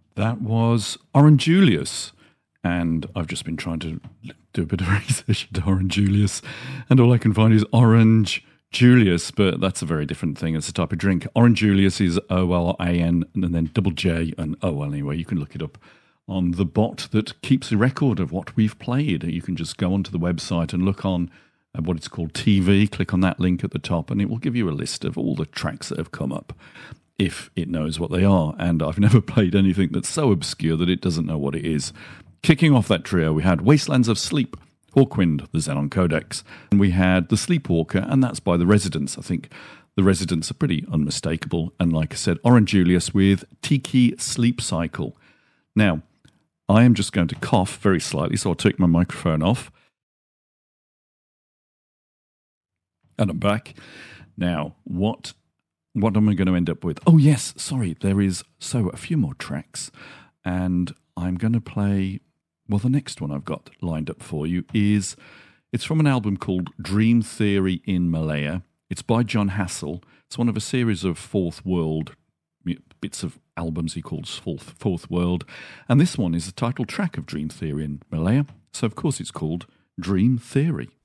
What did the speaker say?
That was Orange Julius. And I've just been trying to do a bit of research into Orange Julius, and all I can find is Orange Julius, but that's a very different thing. It's a type of drink. Orange Julius is OLAN and then double J and O. Anyway, you can look it up on the bot that keeps a record of what we've played. You can just go onto the website and look on what it's called TV, click on that link at the top, and it will give you a list of all the tracks that have come up, if it knows what they are. And I've never played anything that's so obscure that it doesn't know what it is. Kicking off that trio, we had Wastelands of Sleep, Hawkwind, the Xenon Codex, and we had The Sleepwalker, and that's by The Residents. I think The Residents are pretty unmistakable, and like I said, Orange Julius with Tiki Sleep Cycle. Now, I am just going to cough very slightly, so I'll take my microphone off. And I'm back. Now, what am I going to end up with? Oh, yes, sorry, there is a few more tracks, and I'm going to play... Well, the next one I've got lined up for you it's from an album called Dream Theory in Malaya. It's by John Hassell. It's one of a series of Fourth World bits of albums he calls Fourth World. And this one is the title track of Dream Theory in Malaya. So, of course, it's called Dream Theory.